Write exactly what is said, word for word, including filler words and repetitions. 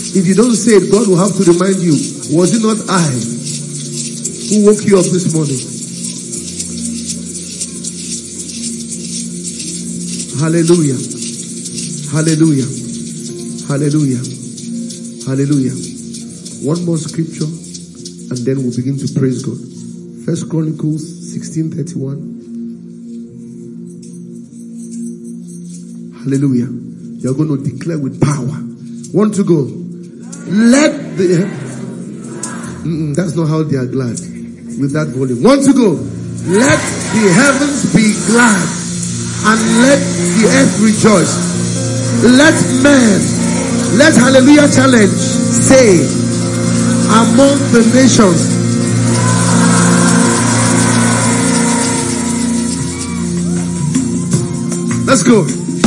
If you don't say it, God will have to remind you, was it not I who woke you up this morning? Hallelujah. Hallelujah. Hallelujah. Hallelujah. One more scripture and then we'll begin to praise God. First Chronicles sixteen thirty-one. Hallelujah. You're going to declare with power. Want to go? Let the... Mm-mm, that's not how they are glad. With that volume. Want to go? Let the heavens be glad and let the earth rejoice. Let men, let Hallelujah Challenge say among the nations. Let's go.